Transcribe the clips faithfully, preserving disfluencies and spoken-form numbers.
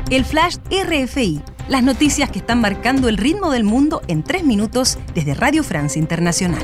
El Flash R F I. Las noticias que están marcando el ritmo del mundo en tres minutos desde Radio Francia Internacional.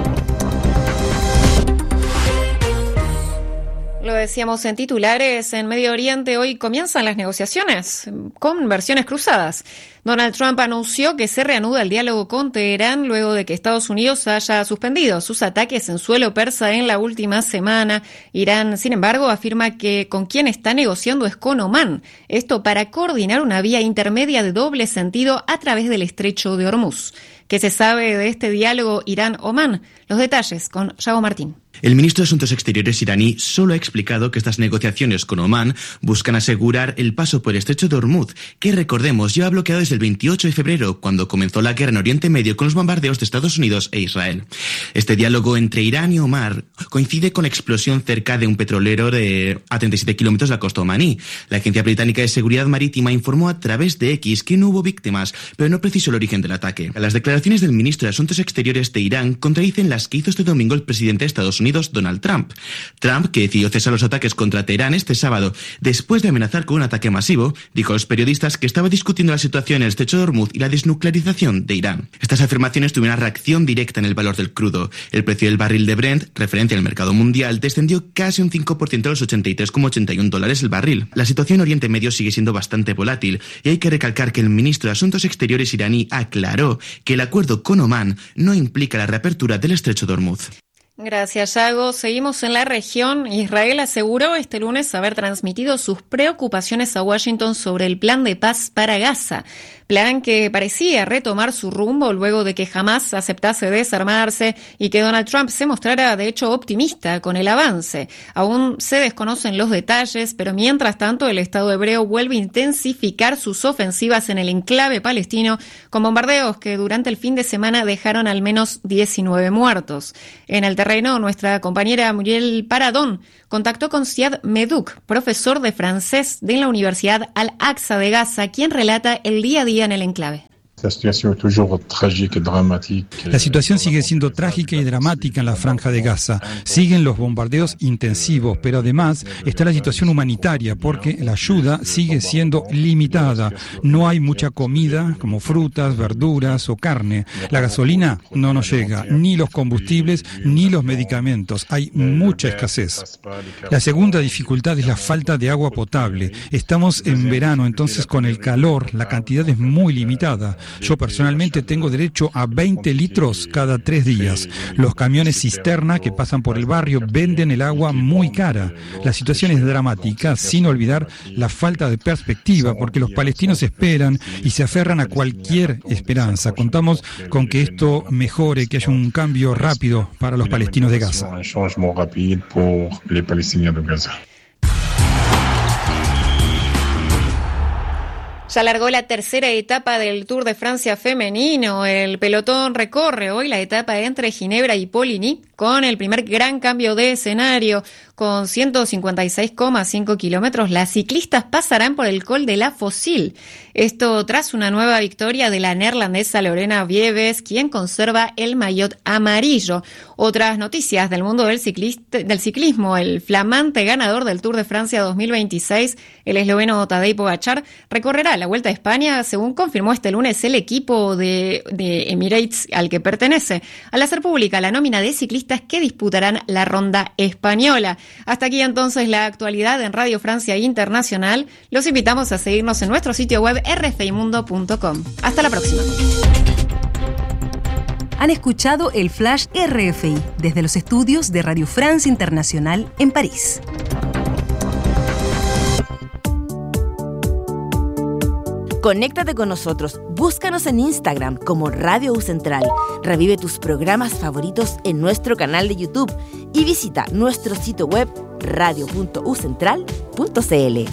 Lo decíamos en titulares, en Medio Oriente hoy comienzan las negociaciones con versiones cruzadas. Donald Trump anunció que se reanuda el diálogo con Teherán luego de que Estados Unidos haya suspendido sus ataques en suelo persa en la última semana. Irán, sin embargo, afirma que con quien está negociando es con Omán. Esto para coordinar una vía intermedia de doble sentido a través del estrecho de Hormuz. ¿Qué se sabe de este diálogo Irán-Omán? Los detalles con Yago Martín. El ministro de Asuntos Exteriores iraní solo ha explicado que estas negociaciones con Omán buscan asegurar el paso por el estrecho de Hormuz, que recordemos lleva bloqueado desde el veintiocho de febrero, cuando comenzó la guerra en Oriente Medio con los bombardeos de Estados Unidos e Israel. Este diálogo entre Irán y Omán coincide con la explosión cerca de un petrolero de a treinta y siete kilómetros de la costa omaní. La Agencia Británica de Seguridad Marítima informó a través de X que no hubo víctimas, pero no precisó el origen del ataque. Las declaraciones del ministro de Asuntos Exteriores de Irán contradicen las que hizo este domingo el presidente de Estados Unidos, Donald Trump. Trump, que decidió cesar los ataques contra Teherán este sábado después de amenazar con un ataque masivo, dijo a los periodistas que estaba discutiendo la situación en el estrecho de Hormuz y la desnuclearización de Irán. Estas afirmaciones tuvieron una reacción directa en el valor del crudo. El precio del barril de Brent, referencia al mercado mundial, descendió casi un cinco por ciento a los ochenta y tres coma ochenta y uno dólares el barril. La situación en Oriente Medio sigue siendo bastante volátil y hay que recalcar que el ministro de Asuntos Exteriores iraní aclaró que el acuerdo con Omán no implica la reapertura del estrecho de Hormuz. Gracias, Yago. Seguimos en la región. Israel aseguró este lunes haber transmitido sus preocupaciones a Washington sobre el plan de paz para Gaza. Plan que parecía retomar su rumbo luego de que Hamás aceptase desarmarse y que Donald Trump se mostrara de hecho optimista con el avance. Aún se desconocen los detalles, pero mientras tanto el Estado hebreo vuelve a intensificar sus ofensivas en el enclave palestino con bombardeos que durante el fin de semana dejaron al menos diecinueve muertos. En el terreno, nuestra compañera Muriel Paradón contactó con Ziad Medouk, profesor de francés de la Universidad Al-Aqsa de Gaza, quien relata el día a día en el enclave. La situación sigue siendo trágica y dramática en la Franja de Gaza. Siguen los bombardeos intensivos, pero además está la situación humanitaria porque la ayuda sigue siendo limitada. No hay mucha comida como frutas, verduras o carne. La gasolina no nos llega, ni los combustibles ni los medicamentos. Hay mucha escasez. La segunda dificultad es la falta de agua potable. Estamos en verano, entonces con el calor la cantidad es muy limitada. Yo personalmente tengo derecho a veinte litros cada tres días. Los camiones cisterna que pasan por el barrio venden el agua muy cara. La situación es dramática, sin olvidar la falta de perspectiva, porque los palestinos esperan y se aferran a cualquier esperanza. Contamos con que esto mejore, que haya un cambio rápido para los palestinos de Gaza. Ya largó la tercera etapa del Tour de Francia femenino. El pelotón recorre hoy la etapa entre Ginebra y Poligny con el primer gran cambio de escenario. Con ciento cincuenta y seis coma cinco kilómetros, las ciclistas pasarán por el Col de la Fossil. Esto tras una nueva victoria de la neerlandesa Lorena Wiebes, quien conserva el maillot amarillo. Otras noticias del mundo del, ciclista, del ciclismo. El flamante ganador del Tour de Francia dos mil veintiséis, el esloveno Tadej Pogačar, recorrerá la Vuelta a España, según confirmó este lunes el equipo de, de Emirates al que pertenece, al hacer pública la nómina de ciclistas que disputarán la ronda española. Hasta aquí entonces la actualidad en Radio Francia Internacional. Los invitamos a seguirnos en nuestro sitio web r f i mundo punto com. Hasta la próxima. Han escuchado el Flash R F I desde los estudios de Radio Francia Internacional en París. Conéctate con nosotros, búscanos en Instagram como Radio U Central, revive tus programas favoritos en nuestro canal de YouTube y visita nuestro sitio web radio punto u central punto c l.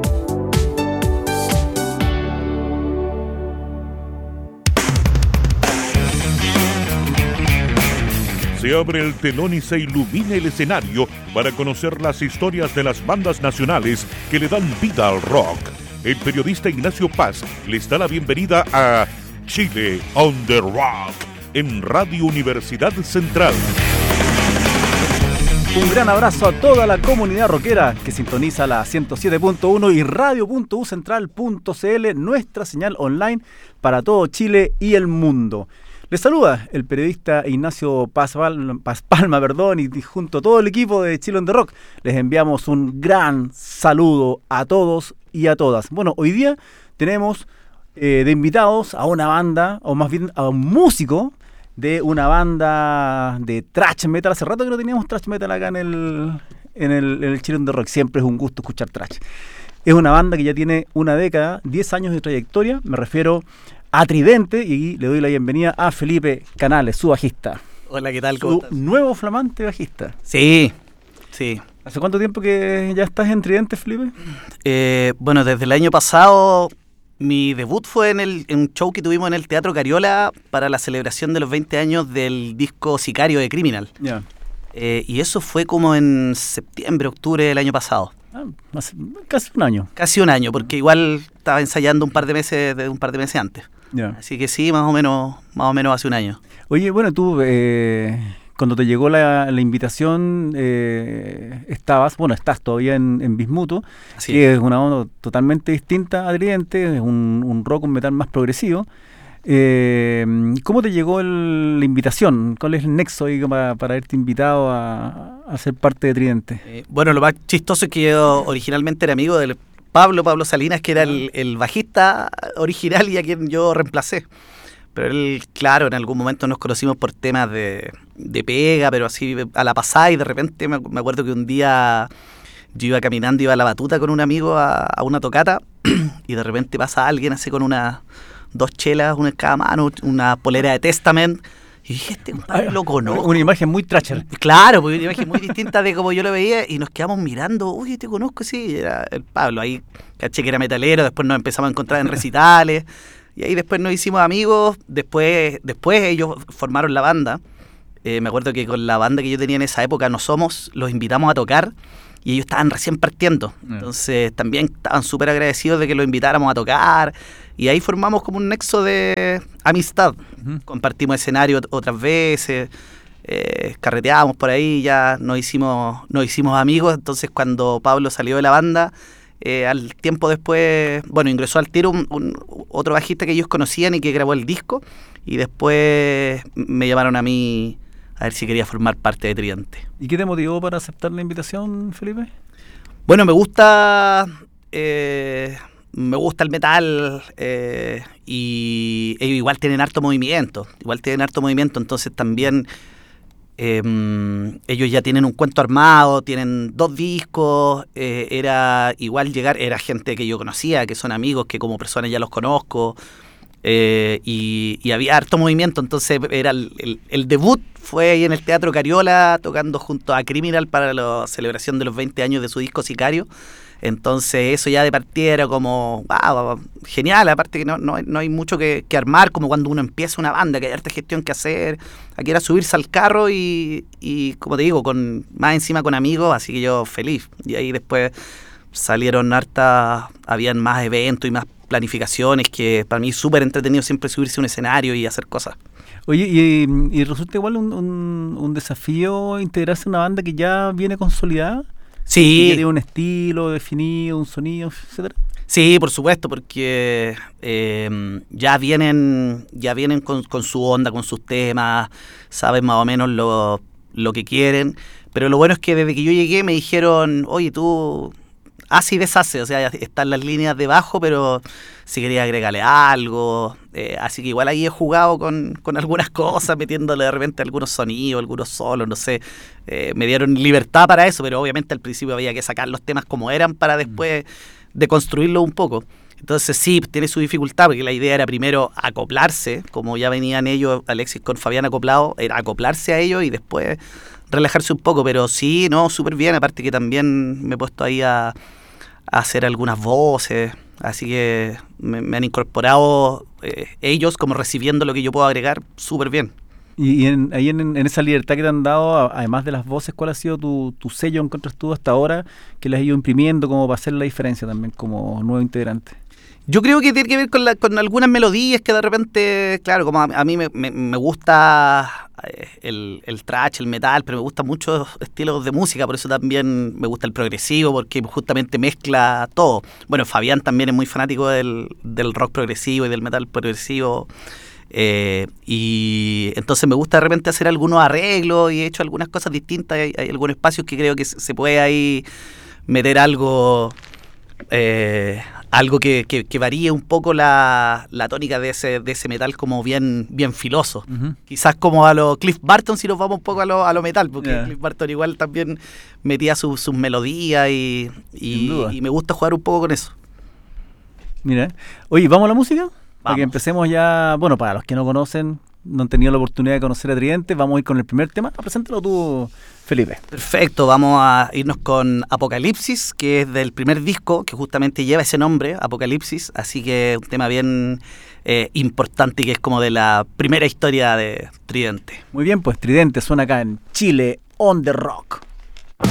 Se abre el telón y se ilumina el escenario para conocer las historias de las bandas nacionales que le dan vida al rock. El periodista Ignacio Paz les da la bienvenida a Chile on the Rock en Radio Universidad Central. Un gran abrazo a toda la comunidad rockera que sintoniza la ciento siete punto uno y radio punto u central punto c l, nuestra señal online para todo Chile y el mundo. Les saluda el periodista Ignacio Paz Palma, Paz Palma perdón, y junto a todo el equipo de Chile on the Rock les enviamos un gran saludo a todos y a todas. Bueno, hoy día tenemos eh, de invitados a una banda, o más bien a un músico de una banda de thrash metal. Hace rato que no teníamos thrash metal acá en el, en el, en el Chile on the Rock. Siempre es un gusto escuchar thrash. Es una banda que ya tiene una década, diez años de trayectoria. Me refiero a Tridente, y le doy la bienvenida a Felipe Canales, su bajista. Hola, ¿qué tal? ¿Cómo Su estás? nuevo flamante bajista. Sí, sí. ¿Hace cuánto tiempo que ya estás en Tridente, Felipe? Eh, bueno, desde el año pasado, mi debut fue en, el, en un show que tuvimos en el Teatro Cariola para la celebración de los veinte años del disco Sicario de Criminal. Ya. Yeah. Eh, y eso fue como en septiembre, octubre del año pasado. Ah, hace casi un año. Casi un año, porque igual estaba ensayando un par de meses, de un par de meses antes. Yeah. Así que sí, más o menos, más o menos hace un año. Oye, bueno, tú eh, cuando te llegó la, la invitación eh, estabas, bueno, estás todavía en, en Bismuto, Así que es. es una onda totalmente distinta a Tridente, es un, un rock, un metal más progresivo. Eh, ¿Cómo te llegó el, la invitación? ¿Cuál es el nexo ahí para, para haberte invitado a, a ser parte de Tridente? Eh, bueno, lo más chistoso es que yo originalmente era amigo del Pablo, Pablo Salinas, que era el, el bajista original y a quien yo reemplacé. Pero él, claro, en algún momento nos conocimos por temas de, de pega, pero así a la pasada, y de repente me, me acuerdo que un día yo iba caminando, iba a la batuta con un amigo a, a una tocata, y de repente pasa alguien así con una, dos chelas, una en cada mano, una polera de Testament. Y dije, este compadre lo conozco. Una imagen muy trasher. Claro, porque una imagen muy distinta de como yo lo veía, y nos quedamos mirando. Uy, te conozco, sí, era el Pablo. Ahí caché que era metalero, después nos empezamos a encontrar en recitales, y ahí después nos hicimos amigos. Después después ellos formaron la banda. Eh, me acuerdo que con la banda que yo tenía en esa época, No Somos, los invitamos a tocar, y ellos estaban recién partiendo. Entonces también estaban súper agradecidos de que los invitáramos a tocar, y ahí formamos como un nexo de amistad. Uh-huh. Compartimos escenario otras veces, eh, carreteábamos por ahí, ya nos hicimos, nos hicimos amigos. Entonces cuando Pablo salió de la banda, eh, al tiempo después, bueno, ingresó al tiro un, un, otro bajista que ellos conocían y que grabó el disco, y después me llamaron a mí a ver si quería formar parte de Tridente. ¿Y qué te motivó para aceptar la invitación, Felipe? Bueno, me gusta eh, me gusta el metal, eh, y ellos igual tienen harto movimiento, igual tienen harto movimiento, entonces también eh, ellos ya tienen un cuento armado, tienen dos discos, eh, era igual llegar, era gente que yo conocía, que son amigos, que como personas ya los conozco. Eh, y, y había harto movimiento, entonces era el, el, el debut fue ahí en el Teatro Cariola, tocando junto a Criminal para la celebración de los veinte años de su disco Sicario. Entonces eso ya de partida era como wow, genial, aparte que no, no, no hay mucho que, que armar, como cuando uno empieza una banda, que hay harta gestión que hacer. Aquí era subirse al carro y, y como te digo, con más encima con amigos, así que yo feliz. Y ahí después salieron hartas, habían más eventos y más planificaciones, que para mí es súper entretenido siempre subirse a un escenario y hacer cosas. Oye, y, y resulta igual un, un, un desafío integrarse a una banda que ya viene consolidada. Sí. Que ya tiene un estilo definido, un sonido, etcétera. Sí, por supuesto, porque eh, ya vienen ya vienen con, con su onda, con sus temas, saben más o menos lo, lo que quieren. Pero lo bueno es que desde que yo llegué me dijeron, oye, tú hace y deshace, o sea, están las líneas debajo, pero si quería agregarle algo, eh, así que igual ahí he jugado con, con algunas cosas, metiéndole de repente algunos sonidos, algunos solos, no sé, eh, me dieron libertad para eso, pero obviamente al principio había que sacar los temas como eran para después deconstruirlo un poco. Entonces sí, tiene su dificultad, porque la idea era primero acoplarse, como ya venían ellos, Alexis con Fabián acoplado, era acoplarse a ellos y después relajarse un poco, pero sí, no, súper bien, aparte que también me he puesto ahí a, a hacer algunas voces, así que me, me han incorporado eh, ellos como recibiendo lo que yo puedo agregar súper bien. Y, y en, ahí en, en esa libertad que te han dado, además de las voces, ¿cuál ha sido tu, tu sello, encuentras tú hasta ahora, que le has ido imprimiendo como para hacer la diferencia también como nuevo integrante? Yo creo que tiene que ver con, la, con algunas melodías que de repente, claro, como a, a mí me, me, me gusta el, el thrash, el metal, pero me gustan muchos estilos de música, por eso también me gusta el progresivo, porque justamente mezcla todo. Bueno, Fabián también es muy fanático del, del rock progresivo y del metal progresivo. Eh, y entonces me gusta de repente hacer algunos arreglos y he hecho algunas cosas distintas. Hay, hay algunos espacios que creo que se puede ahí meter algo eh, algo que, que, que varíe un poco la, la tónica de ese, de ese metal como bien, bien filoso. Uh-huh. Quizás como a lo Cliff Burton, si nos vamos un poco a lo, a lo metal, porque yeah. Cliff Burton igual también metía sus su melodías y, y, y me gusta jugar un poco con eso. Mira, oye, ¿vamos a la música? Para que empecemos ya, bueno, para los que no conocen, no han tenido la oportunidad de conocer a Tridente, vamos a ir con el primer tema. Preséntalo tú, Felipe. Perfecto, vamos a irnos con Apocalipsis, que es del primer disco, que justamente lleva ese nombre, Apocalipsis, así que un tema bien eh, importante y que es como de la primera historia de Tridente. Muy bien, pues Tridente suena acá en Chile on the Rock.